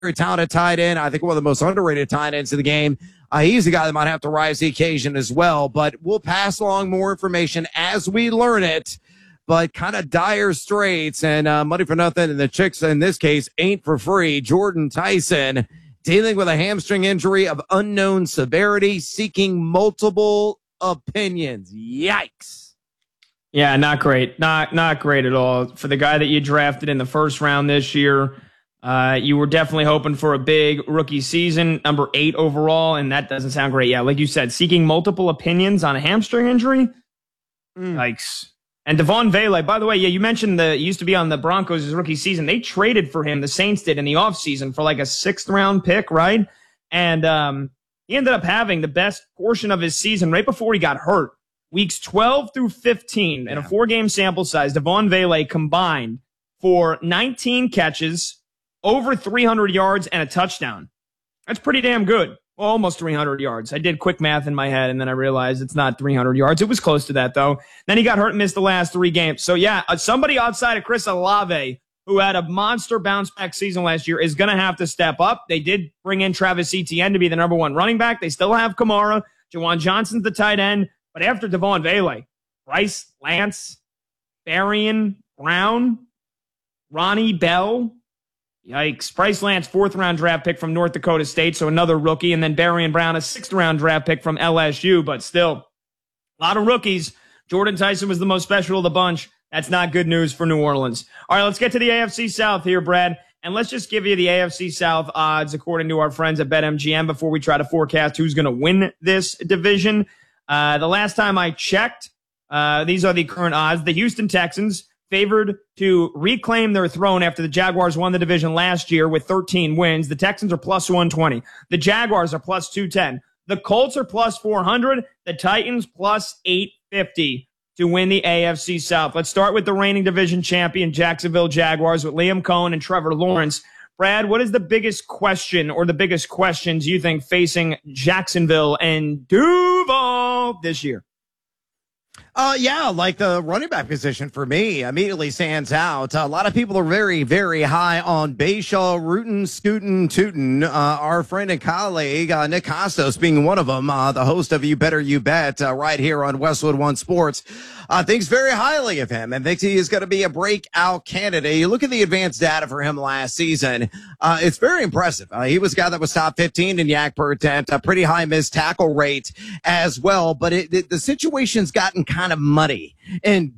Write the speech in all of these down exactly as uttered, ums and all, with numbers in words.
very talented tight end. I think one of the most underrated tight ends in the game. Uh, he's a guy that might have to rise to the occasion as well, but we'll pass along more information as we learn it. But kind of dire straits and uh, money for nothing. And the chicks in this case ain't for free. Jordan Tyson dealing with a hamstring injury of unknown severity, seeking multiple opinions. Yikes. Yeah, not great. Not not great at all. For the guy that you drafted in the first round this year, uh, you were definitely hoping for a big rookie season, number eight overall, and that doesn't sound great. Yeah, like you said, seeking multiple opinions on a hamstring injury. Mm. Yikes. And Devon Vele, by the way, yeah, you mentioned the he used to be on the Broncos' rookie season. They traded for him, the Saints did, in the offseason for like a sixth-round pick, right? And um, he ended up having the best portion of his season right before he got hurt. Weeks twelve through fifteen, yeah. in a four-game sample size, Devon Vele combined for nineteen catches, over three hundred yards, and a touchdown. That's pretty damn good. Well, almost three hundred yards. I did quick math in my head, and then I realized it's not three hundred yards. It was close to that, though. Then he got hurt and missed the last three games. So, yeah, uh, somebody outside of Chris Olave, who had a monster bounce-back season last year, is going to have to step up. They did bring in Travis Etienne to be the number one running back. They still have Kamara. Juwan Johnson's the tight end. But after Devon Vele, Bryce, Lance, Barian, Brown, Ronnie Bell. Yikes. Bryce Lance, fourth-round draft pick from North Dakota State, so another rookie. And then Barian Brown, a sixth-round draft pick from L S U. But still, a lot of rookies. Jordan Tyson was the most special of the bunch. That's not good news for New Orleans. All right, let's get to the A F C South here, Brad. And let's just give you the A F C South odds according to our friends at BetMGM before we try to forecast who's going to win this division. Uh, the last time I checked, uh, these are the current odds. The Houston Texans favored to reclaim their throne after the Jaguars won the division last year with thirteen wins. The Texans are plus one twenty. The Jaguars are plus two ten. The Colts are plus four hundred. The Titans plus eight fifty to win the A F C South. Let's start with the reigning division champion Jacksonville Jaguars with Liam Cohen and Trevor Lawrence. Brad, what is the biggest question or the biggest questions you think facing Jacksonville and Duval this year? Uh, yeah, like the running back position for me immediately stands out. Uh, a lot of people are very, very high on Bayshaw, rootin', scootin', tootin'. Uh, our friend and colleague, uh, Nick Costos being one of them, uh, the host of You Better You Bet, uh, right here on Westwood One Sports, uh, thinks very highly of him and thinks he is going to be a breakout candidate. You look at the advanced data for him last season. Uh, it's very impressive. Uh, he was a guy that was top fifteen in yak per attempt, a pretty high missed tackle rate as well. But it, it, the situation's gotten kind of muddy in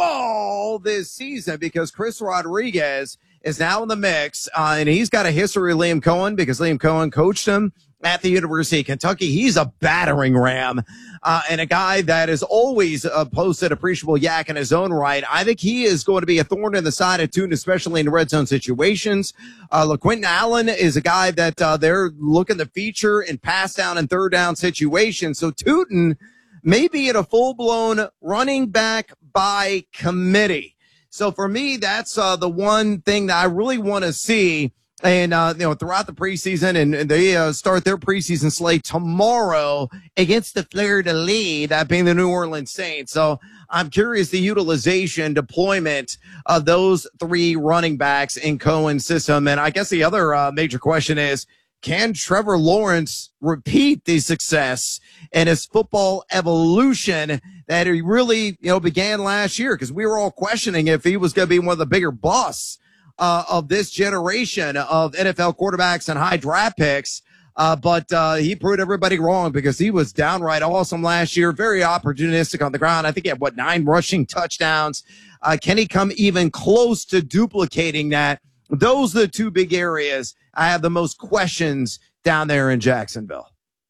Duval this season because Chris Rodriguez is now in the mix, uh, and he's got a history of Liam Cohen because Liam Cohen coached him at the University of Kentucky. He's a battering ram uh, and a guy that has always uh, posted appreciable yak in his own right. I think he is going to be a thorn in the side of Tootin, especially in red zone situations. Uh, LaQuinton Allen is a guy that uh, they're looking to feature in pass down and third down situations. So Tootin may be at a full-blown running back by committee. So for me, that's uh, the one thing that I really want to see. And, uh, you know, throughout the preseason, and, and they uh, start their preseason slate tomorrow against the Fleur-de-Lis, that being the New Orleans Saints. So I'm curious the utilization, deployment of those three running backs in Cohen's system. And I guess the other uh, major question is, can Trevor Lawrence repeat the success and his football evolution that he really, you know, began last year? Because we were all questioning if he was going to be one of the bigger busts uh, of this generation of N F L quarterbacks and high draft picks. Uh, but uh, he proved everybody wrong because he was downright awesome last year, very opportunistic on the ground. I think he had, what, nine rushing touchdowns. Uh, can he come even close to duplicating that? Those are the two big areas I have the most questions down there in Jacksonville.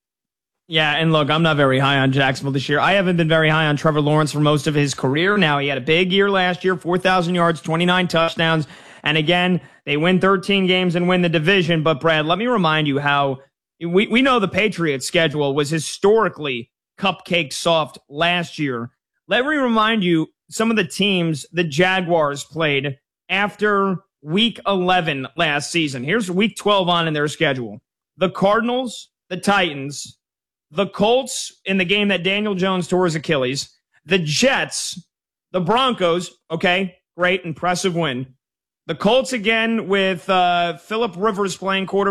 Yeah, and look, I'm not very high on Jacksonville this year. I haven't been very high on Trevor Lawrence for most of his career. Now, he had a big year last year, four thousand yards, twenty-nine touchdowns. And again, they win thirteen games and win the division. But, Brad, let me remind you how we, we know the Patriots' schedule was historically cupcake soft last year. Let me remind you some of the teams the Jaguars played after week eleven last season. Here's week twelve on in their schedule. The Cardinals, the Titans, the Colts in the game that Daniel Jones tore his Achilles, the Jets, the Broncos, okay, great, impressive win, The Colts again with uh, Phillip Rivers playing quarterback.